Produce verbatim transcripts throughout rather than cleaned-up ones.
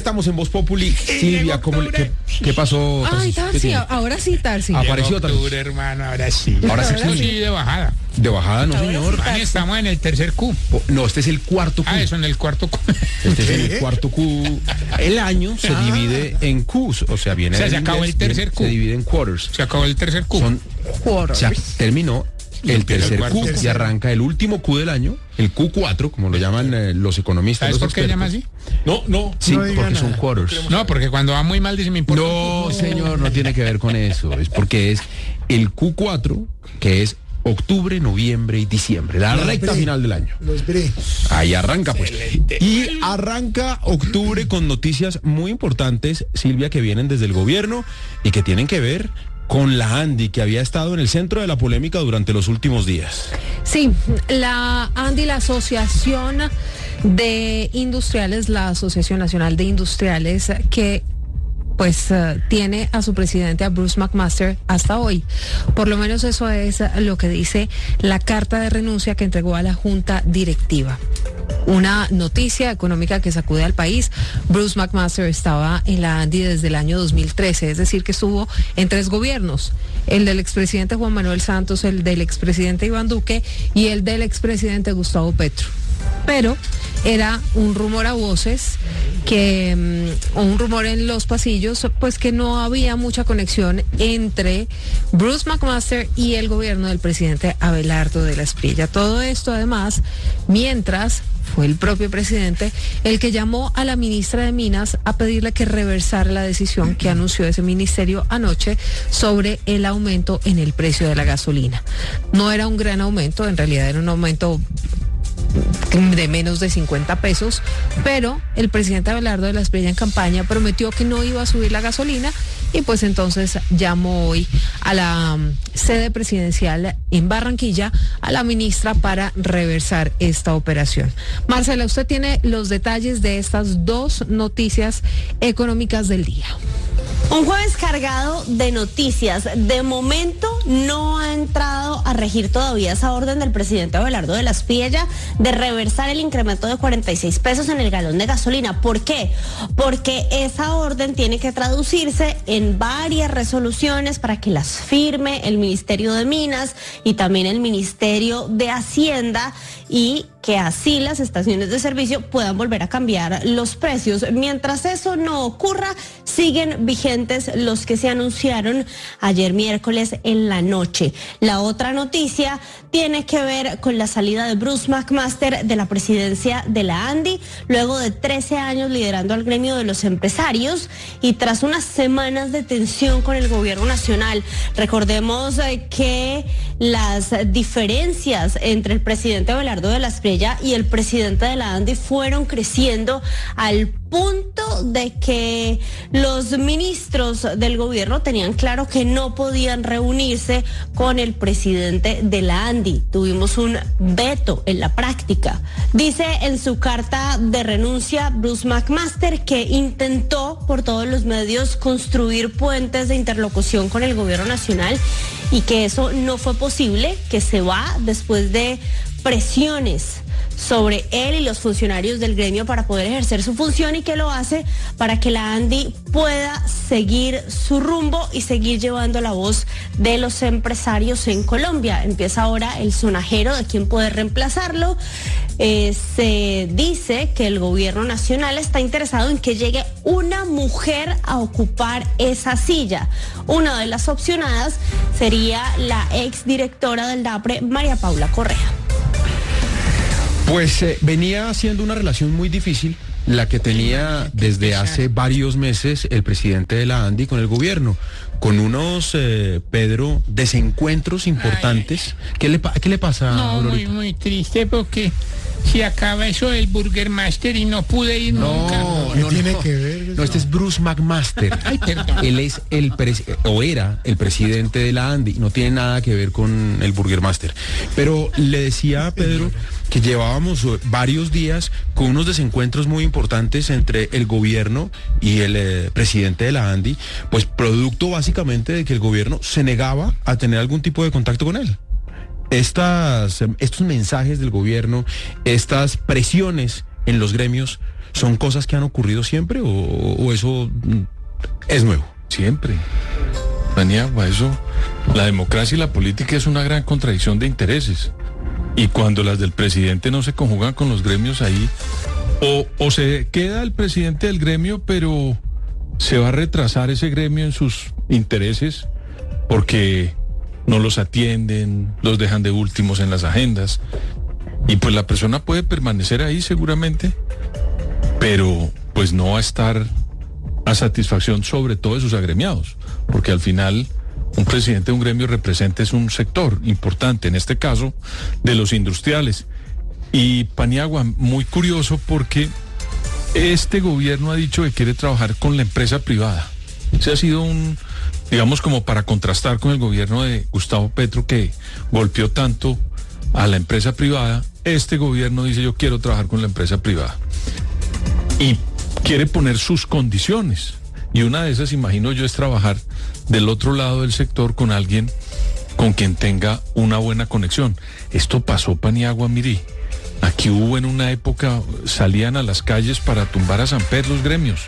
estamos en Voz Populi. Silvia, ¿cómo le, qué, ¿qué pasó? Ay, Tarcisio? Tarsi, ahora sí, Tarsi. Apareció Llegó octubre, hermano, ahora sí. Ahora sí, Eso sí, de bajada. De bajada, no, Ahora señor. sí. Ahí estamos en el tercer Q. No, este es el cuarto Q. Ah, eso en el cuarto Q. Este es el cuarto Q. El año se divide en Qs, o sea, viene O sea, del se acabó inglés, el tercer viene- Q. Se divide en quarters. Se acabó el tercer Q. Son, Quarters. se terminó el empieza el tercer cuarto Q Q. y arranca el último Q del año, el Q cuatro, como lo llaman eh, los economistas. ¿Sabes los por qué se llama así? expertos. No, no. Sí, no diga porque son nada. quarters. No, porque cuando va muy mal dice me importa. No, señor, no tiene que ver con eso. Es porque es el Q cuatro, que es octubre, noviembre y diciembre, la Los recta bre. final del año. Los bre. Ahí arranca, pues. Excelente. Y arranca octubre con noticias muy importantes, Silvia, que vienen desde el gobierno y que tienen que ver con la ANDI, que había estado en el centro de la polémica durante los últimos días. Sí, la ANDI, la Asociación de Industriales, la Asociación Nacional de Industriales, que pues uh, tiene a su presidente, a Bruce McMaster, hasta hoy. Por lo menos eso es lo que dice la carta de renuncia que entregó a la Junta Directiva. Una noticia económica que sacude al país. Bruce McMaster estaba en la ANDI desde el año dos mil trece, es decir, que estuvo en tres gobiernos: el del expresidente Juan Manuel Santos, el del expresidente Iván Duque y el del expresidente Gustavo Petro. Pero era un rumor a voces, que um, un rumor en los pasillos, pues que no había mucha conexión entre Bruce McMaster y el gobierno del presidente Abelardo de la Espriella. Todo esto, además, mientras fue el propio presidente el que llamó a la ministra de Minas a pedirle que reversara la decisión que anunció ese ministerio anoche sobre el aumento en el precio de la gasolina. No era un gran aumento, en realidad era un aumento de menos de cincuenta pesos, pero el presidente Abelardo de la Espriella en campaña prometió que no iba a subir la gasolina y pues entonces llamó hoy a la um, sede presidencial en Barranquilla a la ministra para reversar esta operación. Marcela, usted tiene los detalles de estas dos noticias económicas del día. Un jueves cargado de noticias. De momento no ha entrado a regir todavía esa orden del presidente Abelardo de la Espriella de reversar el incremento de cuarenta y seis pesos en el galón de gasolina. ¿Por qué? Porque esa orden tiene que traducirse en varias resoluciones para que las firme el Ministerio de Minas y también el Ministerio de Hacienda, y que así las estaciones de servicio puedan volver a cambiar los precios. Mientras eso no ocurra, siguen vigentes los que se anunciaron ayer miércoles en la noche. La otra noticia tiene que ver con la salida de Bruce McMaster de la presidencia de la ANDI, luego de trece años liderando al gremio de los empresarios y tras unas semanas de tensión con el gobierno nacional. Recordemos eh, que las diferencias entre el presidente Abelardo de la Espriella y el presidente de la ANDI fueron creciendo al punto de que los ministros del gobierno tenían claro que no podían reunirse con el presidente de la ANDI. Tuvimos un veto en la práctica. Dice en su carta de renuncia Bruce McMaster que intentó por todos los medios construir puentes de interlocución con el gobierno nacional y que eso no fue posible, que se va después de presiones sobre él y los funcionarios del gremio para poder ejercer su función, y que lo hace para que la ANDI pueda seguir su rumbo y seguir llevando la voz de los empresarios en Colombia. Empieza ahora el sonajero de quién puede reemplazarlo. Eh, se dice que el gobierno nacional está interesado en que llegue una mujer a ocupar esa silla. Una de las opcionadas sería la exdirectora del DAPRE, María Paula Correa. Pues eh, venía siendo una relación muy difícil la que tenía desde hace varios meses el presidente de la ANDI con el gobierno, con unos, eh, Pedro, desencuentros importantes. ¿Qué le, pa- qué le pasa, No, muy, Aurorita? muy triste porque si acaba eso del Burger Master y no pude ir nunca. No, ¿Qué no, tiene no. que ver eso? No, este es Bruce McMaster. Ay, perdón. Él es el pres- o era el presidente de la ANDI, no tiene nada que ver con el Burger Master. Pero le decía a Pedro que llevábamos eh, varios días con unos desencuentros muy importantes entre el gobierno y el eh, presidente de la ANDI, pues producto básicamente de que el gobierno se negaba a tener algún tipo de contacto con él. Estas, estos mensajes del gobierno, estas presiones en los gremios ¿Son cosas que han ocurrido siempre o, o eso es nuevo? Siempre. Paniagua, eso, la democracia y la política es una gran contradicción de intereses. Y cuando las del presidente no se conjugan con los gremios ahí, o, o se queda el presidente del gremio, pero se va a retrasar ese gremio en sus intereses porque no los atienden, los dejan de últimos en las agendas. Y pues la persona puede permanecer ahí seguramente, pero pues no va a estar a satisfacción sobre todo de sus agremiados, porque al final un presidente de un gremio representa es un sector importante, en este caso de los industriales. Y Paniagua, muy curioso porque este gobierno ha dicho que quiere trabajar con la empresa privada. Ese ha sido un, digamos, como para contrastar con el gobierno de Gustavo Petro, que golpeó tanto a la empresa privada. Este gobierno dice: yo quiero trabajar con la empresa privada. Y quiere poner sus condiciones. Y una de esas, imagino yo, es trabajar del otro lado del sector con alguien con quien tenga una buena conexión. Esto pasó, Paniagua, mire. Aquí hubo en una época, salían a las calles para tumbar a Samper los gremios.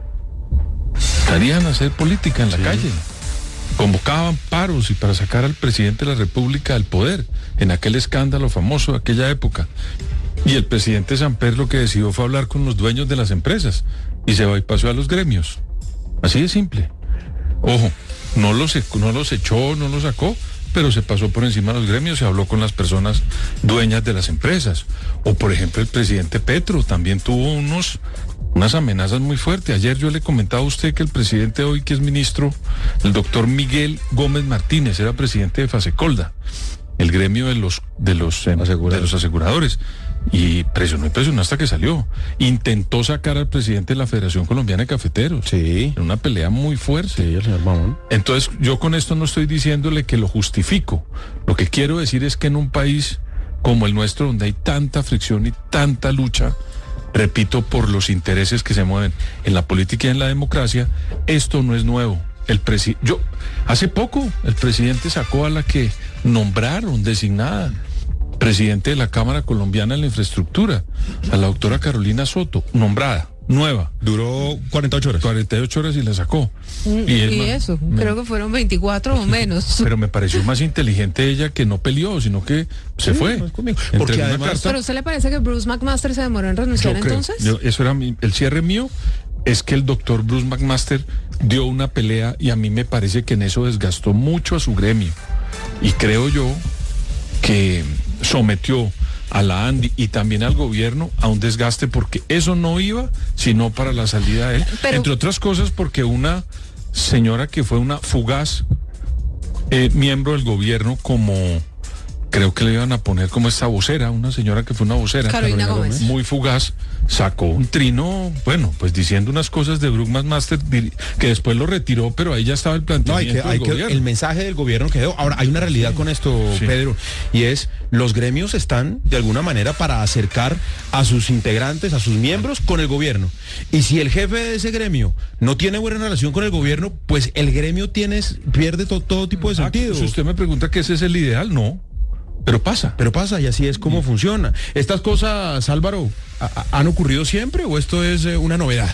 Salían a hacer política en la sí. calle. Convocaban paros y para sacar al presidente de la República del poder, en aquel escándalo famoso de aquella época. Y el presidente Samper lo que decidió fue hablar con los dueños de las empresas y se bypassó a los gremios. Así de simple. Ojo, no los, no los echó, no los sacó, pero se pasó por encima de los gremios, se habló con las personas dueñas de las empresas. O por ejemplo el presidente Petro también tuvo unos, unas amenazas muy fuertes. Ayer yo le comentaba a usted que el presidente hoy, que es ministro, el doctor Miguel Gómez Martínez, era presidente de Fasecolda, el gremio de los, de los, eh, de los aseguradores. Y presionó y presionó hasta que salió. Intentó sacar al presidente de la Federación Colombiana de Cafeteros. Sí. En una pelea muy fuerte. Sí, el señor Mamón. Entonces, yo con esto no estoy diciéndole que lo justifico. Lo que quiero decir es que en un país como el nuestro, donde hay tanta fricción y tanta lucha, repito, por los intereses que se mueven en la política y en la democracia, esto no es nuevo. El presi- yo, hace poco, el presidente sacó a la que nombraron, designada presidente de la Cámara Colombiana de la Infraestructura, a la doctora Carolina Soto, nombrada, nueva. Duró cuarenta y ocho horas. cuarenta y ocho horas y la sacó. Mm, y, y eso, me, creo que fueron veinticuatro o menos. Pero me pareció más inteligente ella, que no peleó, sino que se sí, fue. No Porque además, ¿pero a usted le parece que Bruce McMaster se demoró en renunciar yo creo, entonces? Yo, eso era mi, el cierre mío, es que el doctor Bruce McMaster dio una pelea y a mí me parece que en eso desgastó mucho a su gremio. Y creo yo que sometió a la ANDI y también al gobierno a un desgaste, porque eso no iba sino para la salida de él. Pero, entre otras cosas porque una señora que fue una fugaz eh, miembro del gobierno, como creo que le iban a poner como esta vocera, una señora que fue una vocera, Carolina Carolina Gómez, muy fugaz, sacó un trino, bueno, pues diciendo unas cosas de Bruce McMaster que después lo retiró, pero ahí ya estaba el planteamiento. No, hay que, hay que, el mensaje del gobierno quedó. Ahora, hay una realidad sí. con esto, sí. Pedro, y es, los gremios están de alguna manera para acercar a sus integrantes, a sus miembros con el gobierno. Y si el jefe de ese gremio no tiene buena relación con el gobierno, pues el gremio tiene, pierde to, todo tipo de sentido. Ah, si usted me pregunta que ese es el ideal, no. Pero pasa. Pero pasa, y así es como sí. funciona. ¿Estas cosas, Álvaro, a, a, han ocurrido siempre o esto es eh, una novedad?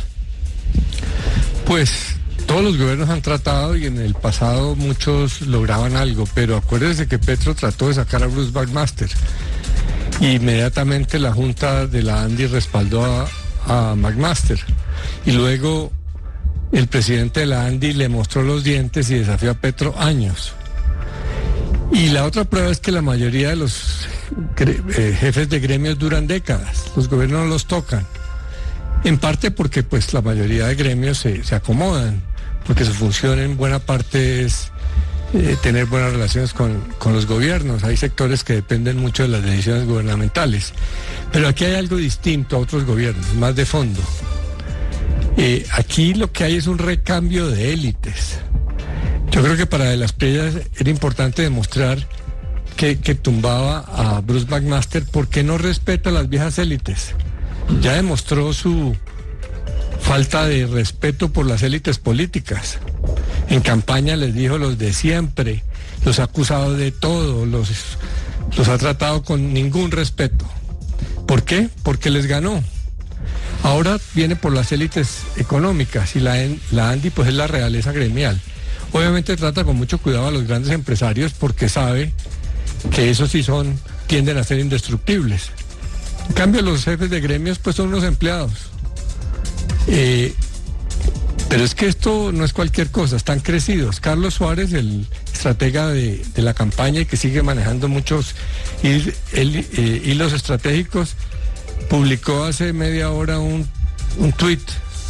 Pues todos los gobiernos han tratado y en el pasado muchos lograban algo, pero acuérdense que Petro trató de sacar a Bruce McMaster. Inmediatamente la Junta de la ANDI respaldó a, a McMaster. Y luego el presidente de la ANDI le mostró los dientes y desafió a Petro años. Y la otra prueba es que la mayoría de los eh, jefes de gremios duran décadas, los gobiernos no los tocan, en parte porque pues la mayoría de gremios se, se acomodan, porque su función en buena parte es eh, tener buenas relaciones con, con los gobiernos. Hay sectores que dependen mucho de las decisiones gubernamentales, pero aquí hay algo distinto a otros gobiernos, más de fondo. Eh, aquí lo que hay es un recambio de élites. Yo creo que para De las Priellas era importante demostrar que, que tumbaba a Bruce McMaster porque no respeta a las viejas élites. Ya demostró su falta de respeto por las élites políticas. En campaña les dijo los de siempre, los ha acusado de todo, los, los ha tratado con ningún respeto. ¿Por qué? Porque les ganó. Ahora viene por las élites económicas y la, la ANDI pues es la realeza gremial. Obviamente trata con mucho cuidado a los grandes empresarios porque sabe que esos sí son, tienden a ser indestructibles. En cambio los jefes de gremios pues son unos empleados. Eh, pero es que esto no es cualquier cosa, están crecidos. Carlos Suárez, el estratega de, de la campaña y que sigue manejando muchos hil, hil, eh, hilos estratégicos, publicó hace media hora un, un tuit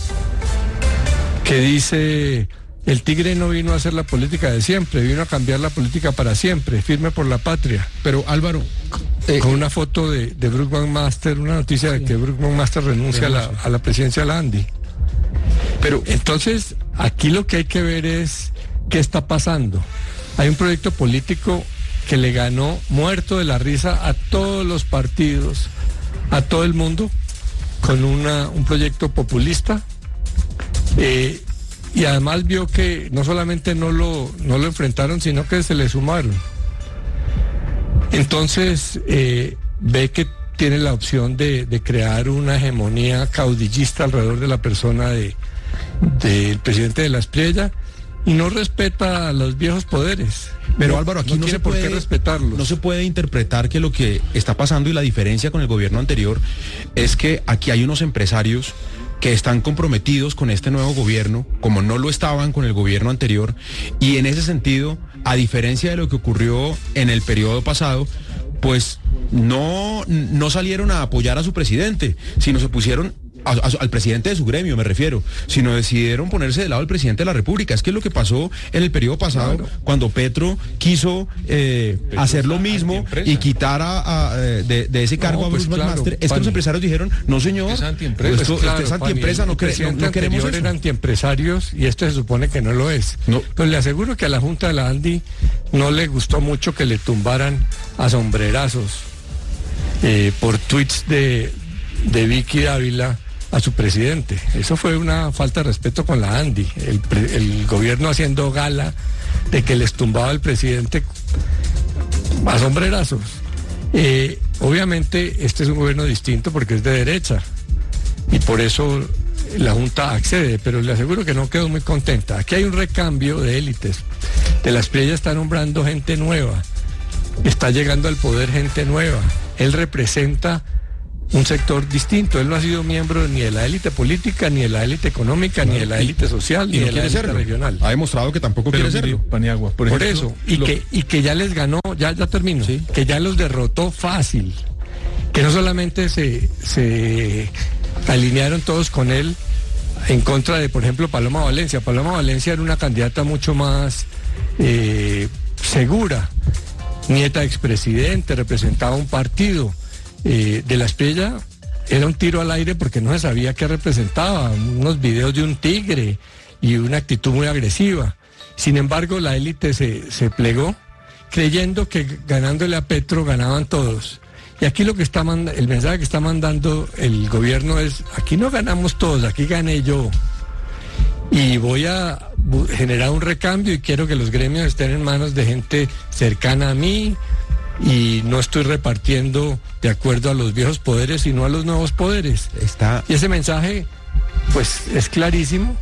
que dice: el tigre no vino a hacer la política de siempre, vino a cambiar la política para siempre, firme por la patria. Pero Álvaro, eh, con una foto de, de Brook McMaster, una noticia de que Brook McMaster renuncia a la, a la presidencia de la ANDI. Pero entonces, aquí lo que hay que ver es qué está pasando. Hay un proyecto político que le ganó muerto de la risa a todos los partidos, a todo el mundo, con una, un proyecto populista. Eh, y además vio que no solamente no lo, no lo enfrentaron, sino que se le sumaron. Entonces, eh, ve que tiene la opción de, de crear una hegemonía caudillista alrededor de la persona de del presidente de la Espriella y no respeta a los viejos poderes. Pero no, Álvaro, aquí no, no se por puede qué respetarlos. No se puede interpretar que lo que está pasando y la diferencia con el gobierno anterior es que aquí hay unos empresarios que están comprometidos con este nuevo gobierno, como no lo estaban con el gobierno anterior, y en ese sentido, a diferencia de lo que ocurrió en el periodo pasado, pues no, no salieron a apoyar a su presidente, sino se pusieron A, a, al presidente de su gremio, me refiero, sino decidieron ponerse del lado del presidente de la República. Es que es lo que pasó en el periodo pasado, claro, cuando Petro quiso eh, hacer lo mismo y quitar a, a, de, de ese cargo no, a Bruce pues McMaster. Claro, es que los empresarios dijeron, no señor, es antiempresa, esto, pues claro, esto es antiempresa, no, cre no, no queremos eso. Eran antiempresarios y esto se supone que no lo es. No. Pues le aseguro que a la Junta de la ANDI no le gustó mucho que le tumbaran a sombrerazos eh, por tweets de, de Vicky Dávila a su presidente. Eso fue una falta de respeto con la ANDI, el, el gobierno haciendo gala de que les tumbaba al presidente a sombrerazos. Eh, obviamente este es un gobierno distinto porque es de derecha y por eso la Junta accede, pero le aseguro que no quedó muy contenta. Aquí hay un recambio de élites. De la Espriella está nombrando gente nueva, está llegando al poder gente nueva. Él representa un sector distinto. Él no ha sido miembro ni de la élite política, ni de la élite económica, claro, ni de la élite social, ni no de la élite regional. Ha demostrado que tampoco Pero quiere serlo. Paniagua, por, por ejemplo, eso, y, lo... que, y que ya les ganó, ya, ya termino, ¿sí? Que ya los derrotó fácil. Que no solamente se, se alinearon todos con él en contra de, por ejemplo, Paloma Valencia. Paloma Valencia era una candidata mucho más eh, segura, nieta de expresidente, representaba un partido. Eh, de la Espriella era un tiro al aire porque no se sabía qué representaba, unos videos de un tigre y una actitud muy agresiva. Sin embargo, la élite se, se plegó creyendo que ganándole a Petro ganaban todos. Y aquí lo que está manda, el mensaje que está mandando el gobierno es: aquí no ganamos todos, aquí gané yo. Y voy a generar un recambio y quiero que los gremios estén en manos de gente cercana a mí. Y no estoy repartiendo de acuerdo a los viejos poderes, sino a los nuevos poderes. Está... Y ese mensaje, pues, es clarísimo.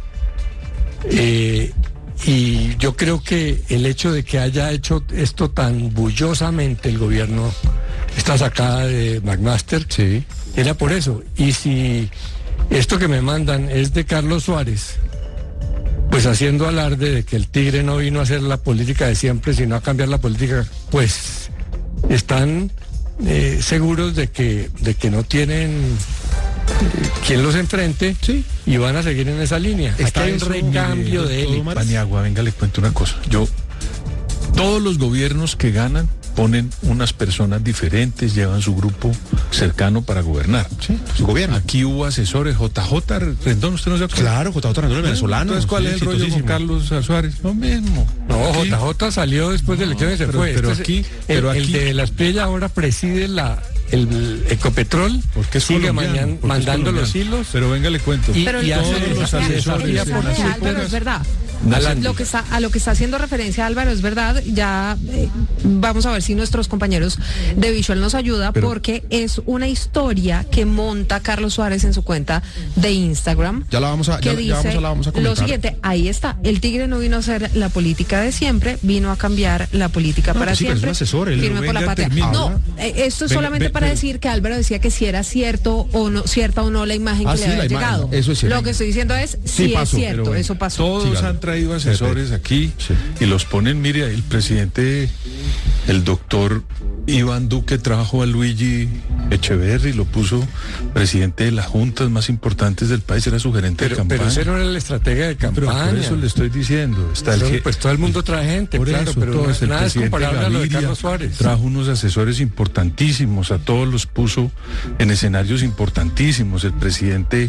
Eh, y yo creo que el hecho de que haya hecho esto tan bullosamente el gobierno, esta sacada de McMaster, sí, era por eso. Y si esto que me mandan es de Carlos Suárez, pues haciendo alarde de que el tigre no vino a hacer la política de siempre, sino a cambiar la política, pues están eh, seguros de que, de que no tienen eh, quien los enfrente, sí, y van a seguir en esa línea. Está Aquí hay un recambio de él. Paniagua, venga, le cuento una cosa. Yo, todos los gobiernos que ganan ponen unas personas diferentes, llevan su grupo cercano para gobernar. Sí, su gobierno. Aquí hubo asesores, J J Rendón, ¿usted no se acuerda? Claro, J J Rendón, el venezolano. Entonces, ¿cuál sí, es el rollo con Carlos Suárez? Lo mismo. No, aquí, J J salió después de elecciones y se pero, fue. Pero este aquí, el, pero el aquí, de la Espriella ahora preside la el Ecopetrol, porque sigue mañana, mandando los hilos. Pero venga, le cuento. Y, pero y hace los asesores. es verdad. lo que está, a lo que está haciendo referencia Álvaro es verdad. Ya eh, vamos a ver si nuestros compañeros de Visual nos ayuda, pero, porque es una historia que monta Carlos Suárez en su cuenta de Instagram. Ya la vamos a, que ya, dice ya vamos a, la vamos a comentar. Lo siguiente, ahí está. El tigre no vino a hacer la política de siempre, vino a cambiar la política no, para pues sí, siempre. Pero es un asesor, él firme por la patria. No, eh, esto es venga, solamente venga, para venga. decir que Álvaro decía que si era cierto o no, cierta o no la imagen ah, que sí, le había llegado. Imagen, eso es cierto. Lo que estoy diciendo es si sí, es cierto, bueno, eso pasó. Todos sí, han traído asesores aquí sí. y los ponen, mire, el presidente, el doctor Iván Duque trajo a Luigi Echeverri, lo puso presidente de las juntas más importantes del país, era su gerente pero, de campaña. Pero ese no era la estrategia de campaña. Pero por eso le estoy diciendo. Está pero, el que, pues todo el mundo trae gente, por claro, eso, pero todo, no, el nada es comparable a lo de Carlos Suárez. Trajo unos asesores importantísimos, a todos los puso en escenarios importantísimos. El presidente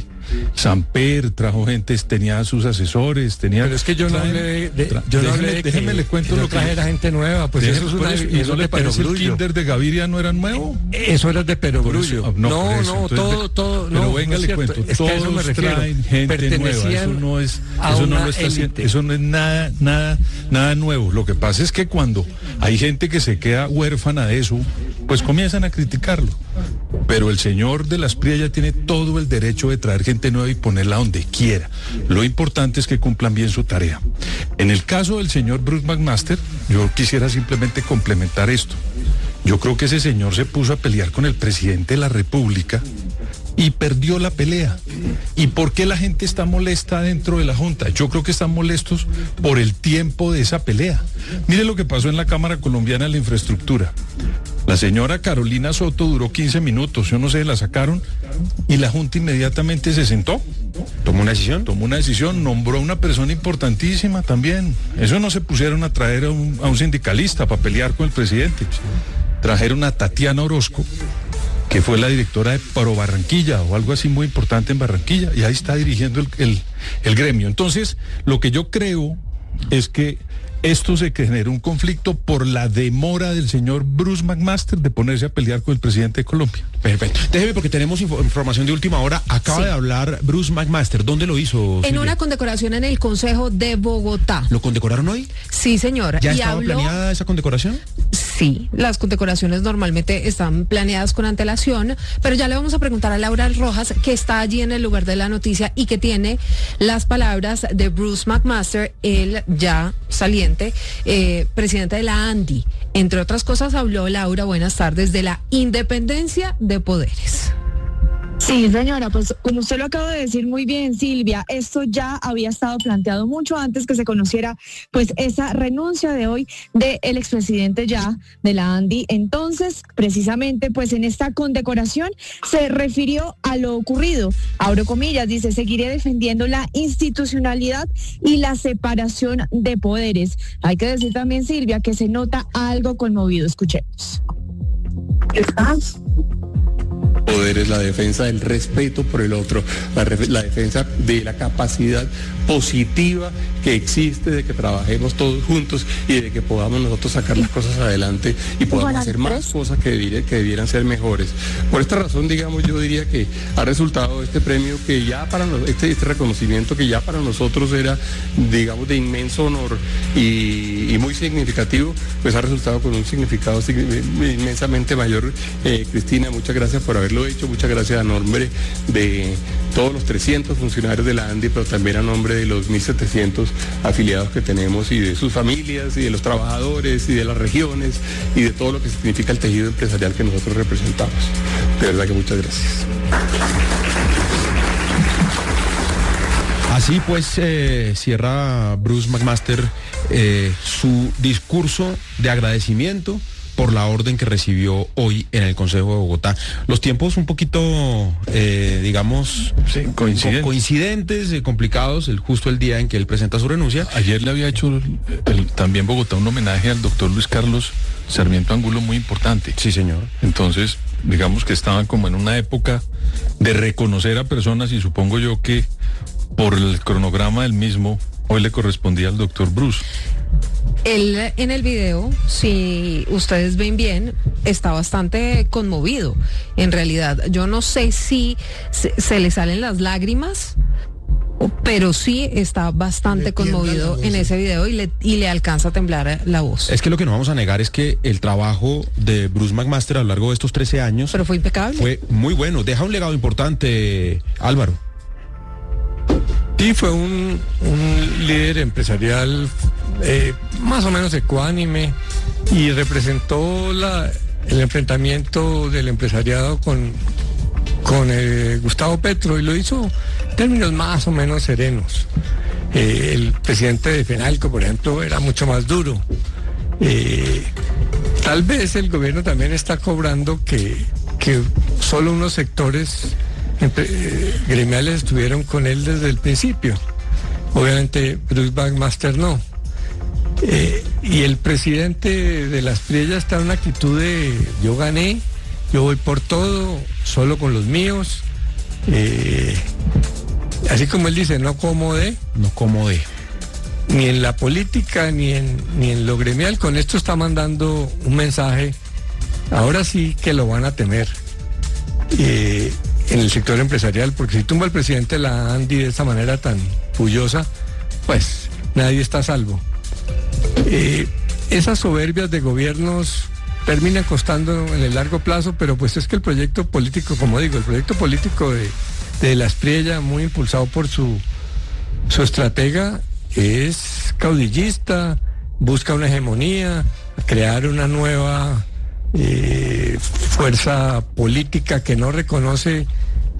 Samper trajo gente, tenía sus asesores, tenía... Pero es que yo no hablé de... de tra- yo no déjeme, hablé de déjeme que, le cuento que lo no que... trajera gente nueva, pues déjeme, eso es una... eso, ¿y no le parece el kinder de Gaviria no era nuevo? Eso era de Perogrullo. No, no, eso, no, entonces, todo, todo... Pero no, venga, no le cierto. cuento, es que a eso me todos refiero. traen gente nueva, eso no es... Eso no lo está haciendo, eso no es nada, nada, nada nuevo. Lo que pasa es que cuando hay gente que se queda huérfana de eso, pues comienzan a criticarlo. Pero el señor de la Asprilla ya tiene todo el derecho de traer gente nueva y ponerla donde quiera. Lo importante es que cumplan bien su tarea. En el caso del señor Bruce McMaster, yo quisiera simplemente complementar esto. Yo creo que ese señor se puso a pelear con el presidente de la República y perdió la pelea. ¿Y por qué la gente está molesta dentro de la Junta? Yo creo que están molestos por el tiempo de esa pelea. Mire lo que pasó en la Cámara Colombiana de la Infraestructura. La señora Carolina Soto duró quince minutos, yo no sé, la sacaron y la Junta inmediatamente se sentó. ¿Tomó una decisión? Tomó una decisión, nombró a una persona importantísima también. Eso no se pusieron a traer a un, a un sindicalista para pelear con el presidente. Trajeron a Tatiana Orozco, que fue la directora de Pro Barranquilla o algo así muy importante en Barranquilla, y ahí está dirigiendo el, el, el gremio. Entonces, lo que yo creo es que esto se generó un conflicto por la demora del señor Bruce McMaster de ponerse a pelear con el presidente de Colombia. Perfecto. Déjeme, porque tenemos info- información de última hora. Acaba sí. de hablar Bruce McMaster. ¿Dónde lo hizo? En Silvia? una condecoración en el Consejo de Bogotá. ¿Lo condecoraron hoy? Sí, señora. ¿Ya y estaba habló... planeada esa condecoración? Sí, las condecoraciones normalmente están planeadas con antelación, pero ya le vamos a preguntar a Laura Rojas, que está allí en el lugar de la noticia y que tiene las palabras de Bruce McMaster, el ya saliente eh, presidente de la ANDI. Entre otras cosas, habló Laura, buenas tardes, de la independencia de poderes. Sí, señora, pues como usted lo acaba de decir muy bien, Silvia, esto ya había estado planteado mucho antes que se conociera pues esa renuncia de hoy del expresidente ya de la ANDI. Entonces, precisamente pues en esta condecoración se refirió a lo ocurrido. Abro comillas, dice, seguiré defendiendo la institucionalidad y la separación de poderes. Hay que decir también, Silvia, que se nota algo conmovido. Escuchemos. ¿Estás? Poder es la defensa del respeto por el otro, la, la defensa de la capacidad positiva que existe de que trabajemos todos juntos y de que podamos nosotros sacar las cosas adelante y podamos hacer más cosas que, debiera, que debieran ser mejores. Por esta razón, digamos, yo diría que ha resultado este premio que ya para nosotros, este, este reconocimiento que ya para nosotros era, digamos, de inmenso honor y, y muy significativo, pues ha resultado con un significado inmensamente mayor. Eh, Cristina, muchas gracias por haberlo hecho, muchas gracias a nombre de todos los trescientos funcionarios de la ANDI, pero también a nombre de los mil setecientos afiliados que tenemos y de sus familias y de los trabajadores y de las regiones y de todo lo que significa el tejido empresarial que nosotros representamos. De verdad que muchas gracias. Así pues eh, cierra Bruce McMaster eh, su discurso de agradecimiento por la orden que recibió hoy en el Consejo de Bogotá. Los tiempos un poquito, eh, digamos, sí, coincidentes, co- coincidentes eh, complicados, el, justo el día en que él presenta su renuncia. Ayer le había hecho el, el, también Bogotá un homenaje al doctor Luis Carlos Sarmiento Angulo muy importante. Sí, señor. Entonces, digamos que estaban como en una época de reconocer a personas y supongo yo que por el cronograma del mismo, hoy le correspondía al doctor Bruce. Él en el video, si ustedes ven bien, está bastante conmovido. En realidad, yo no sé si se, se le salen las lágrimas o, pero sí está bastante conmovido en ese video y le, y le alcanza a temblar la voz. Es que lo que no vamos a negar es que el trabajo de Bruce McMaster a lo largo de estos trece años... Pero fue impecable. Fue muy bueno, deja un legado importante, Álvaro. Sí, fue un, un líder empresarial eh, más o menos ecuánime y representó la, el enfrentamiento del empresariado con, con eh, Gustavo Petro y lo hizo en términos más o menos serenos. Eh, el presidente de Fenalco, por ejemplo, era mucho más duro. Eh, tal vez el gobierno también está cobrando que, que solo unos sectores eh, gremiales estuvieron con él desde el principio. Obviamente Bruce McMaster no. Eh, y el presidente de las Priellas está en una actitud de yo gané, yo voy por todo, solo con los míos. Eh, así como él dice, no como de. No como de. Ni en la política, ni en, ni en lo gremial. Con esto está mandando un mensaje. Ahora sí que lo van a temer eh, en el sector empresarial, porque si tumba el presidente la ANDI de esta manera tan pullosa, pues nadie está a salvo. Eh, esas soberbias de gobiernos terminan costando en el largo plazo, pero pues es que el proyecto político, como digo, el proyecto político de, de la Espriella, muy impulsado por su, su estratega, es caudillista, busca una hegemonía, crear una nueva eh, fuerza política que no reconoce eh,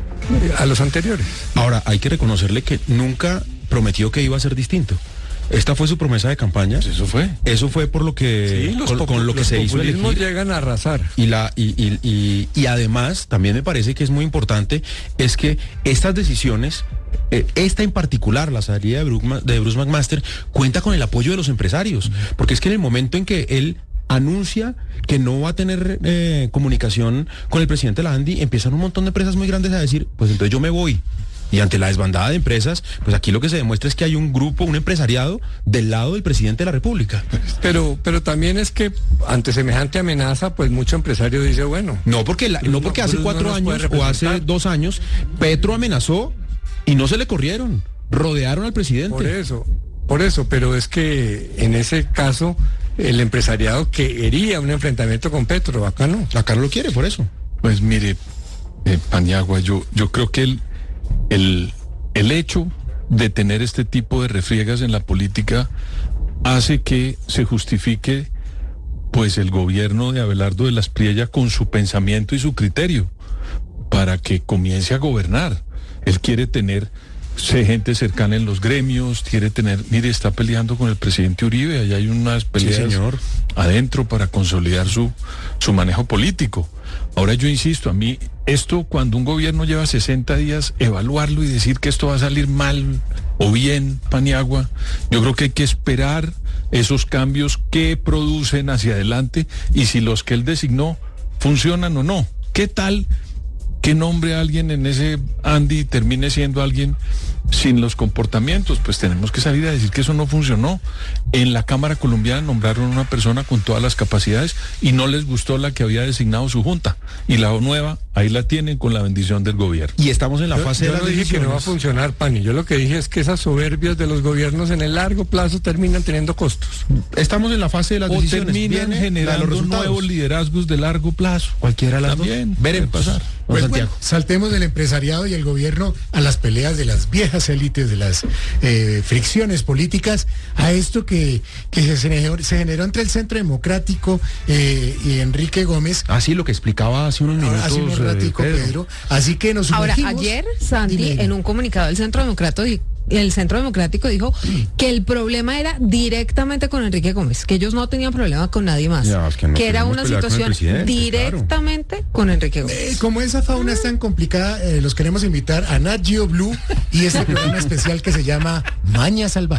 a los anteriores. Ahora, hay que reconocerle que nunca prometió que iba a ser distinto. Esta fue su promesa de campaña. Pues eso fue. Eso fue por lo que, sí, los con, con lo que se hizo elegir. Los populismos llegan a arrasar. Y, la, y, y, y, y además, también me parece que es muy importante, es que estas decisiones, eh, esta en particular, la salida de Bruce, de Bruce McMaster, cuenta con el apoyo de los empresarios. Porque es que en el momento en que él anuncia que no va a tener eh, comunicación con el presidente de la ANDI, empiezan un montón de empresas muy grandes a decir, pues entonces yo me voy. Y ante la desbandada de empresas, pues aquí lo que se demuestra es que hay un grupo, un empresariado del lado del presidente de la República. Pero, pero también es que ante semejante amenaza, pues mucho empresario dice, bueno. No porque, la, no porque hace cuatro años o hace dos años, Petro amenazó y no se le corrieron, rodearon al presidente. Por eso, por eso, pero es que en ese caso el empresariado quería un enfrentamiento con Petro, acá no. Acá no lo quiere, por eso. Pues mire, eh, Paniagua, yo, yo creo que el El, el hecho de tener este tipo de refriegas en la política hace que se justifique pues el gobierno de Abelardo de la Espriella con su pensamiento y su criterio para que comience a gobernar. Él quiere tener gente cercana en los gremios, quiere tener, mire, está peleando con el presidente Uribe, allá hay unas peleas sí, señor. adentro para consolidar su, su manejo político. Ahora yo insisto, a mí esto cuando un gobierno lleva sesenta días, evaluarlo y decir que esto va a salir mal o bien, Paniagua, yo creo que hay que esperar esos cambios que producen hacia adelante y si los que él designó funcionan o no. ¿Qué tal que nombre a alguien en ese ANDI termine siendo alguien sin los comportamientos? Pues tenemos que salir a decir que eso no funcionó. En la Cámara Colombiana nombraron a una persona con todas las capacidades y no les gustó la que había designado su junta. Y la nueva, ahí la tienen con la bendición del gobierno. Y estamos en la yo, fase yo de las no dije decisiones. que no va a funcionar, Pani. Yo lo que dije es que esas soberbias de los gobiernos en el largo plazo terminan teniendo costos. Estamos en la fase de las o decisiones. terminan Viene generando los nuevos liderazgos de largo plazo. Cualquiera de las También dos. Veremos. puede pasar. Pues Santiago. bueno, saltemos del empresariado y el gobierno a las peleas de las viejas élites, de las eh, fricciones políticas, a esto que, que se, generó, se generó entre el Centro Democrático eh, y Enrique Gómez. Así lo que explicaba hace unos minutos. Hace un ratico, eh, Pedro. Pedro. Así que nos Ahora, sumergimos. ayer, Sandy, Dime. en un comunicado del Centro Democrático, el Centro Democrático dijo que el problema era directamente con Enrique Gómez, que ellos no tenían problema con nadie más, Ya, es que no era queremos una pelear con el situación presidente, directamente con Enrique Gómez. Eh, como esa fauna es tan complicada, eh, los queremos invitar a Nat Geo Blue y este programa especial que se llama Maña Salvaje.